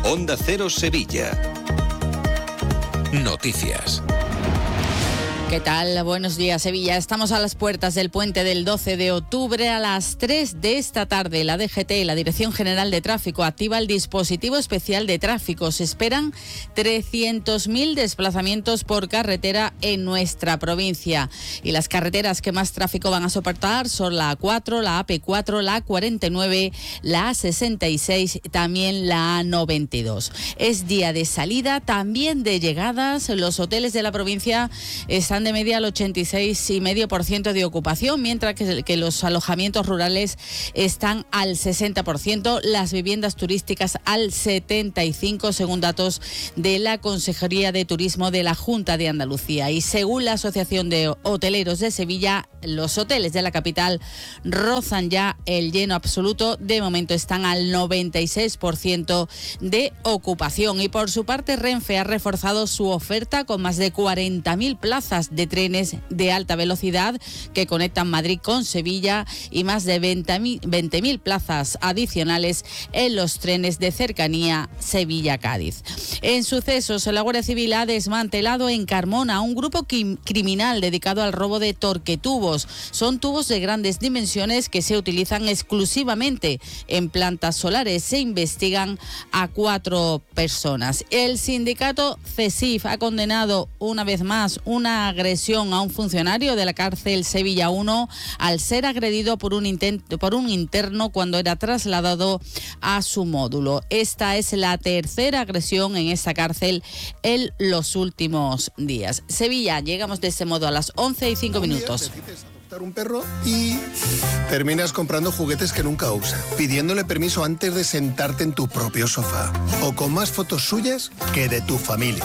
Onda Cero Sevilla. Noticias. ¿Qué tal? Buenos días, Sevilla. Estamos a las puertas del puente del 12 de octubre. A las 3 de esta tarde, la DGT, la Dirección General de Tráfico, activa el dispositivo especial de tráfico. Se esperan 300.000 desplazamientos por carretera en nuestra provincia. Y las carreteras que más tráfico van a soportar son la A4, la AP4, la A49, la A66, también la A92. Es día de salida, también de llegadas. Los hoteles de la provincia están de media al 86,5% de ocupación, mientras que los alojamientos rurales están al 60%, las viviendas turísticas al 75%, según datos de la Consejería de Turismo de la Junta de Andalucía. Y según la Asociación de Hoteleros de Sevilla, los hoteles de la capital rozan ya el lleno absoluto. De momento están al 96% de ocupación. Y por su parte, Renfe ha reforzado su oferta con más de 40.000 plazas de trenes de alta velocidad que conectan Madrid con Sevilla y más de 20.000 plazas adicionales en los trenes de cercanía Sevilla-Cádiz. En sucesos, la Guardia Civil ha desmantelado en Carmona un grupo criminal dedicado al robo de torquetubos. Son tubos de grandes dimensiones que se utilizan exclusivamente en plantas solares. Se investigan a 4 personas. El sindicato CESIF ha condenado una vez más una agresión a un funcionario de la cárcel Sevilla 1 al ser agredido por un interno cuando era trasladado a su módulo. Esta es la tercera agresión en esta cárcel en los últimos días. Sevilla, llegamos de este modo a las 11:05. Un perro y terminas comprando juguetes que nunca usa, pidiéndole permiso antes de sentarte en tu propio sofá o con más fotos suyas que de tu familia.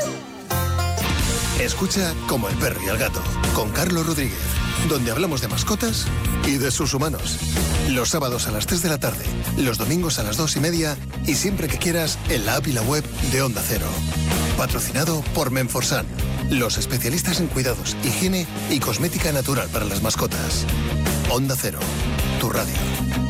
Escucha Como el perro y el gato, con Carlos Rodríguez, donde hablamos de mascotas y de sus humanos. Los sábados a las 3 de la tarde, los domingos a las 2:30 y siempre que quieras en la app y la web de Onda Cero. Patrocinado por Menforsan, los especialistas en cuidados, higiene y cosmética natural para las mascotas. Onda Cero, tu radio.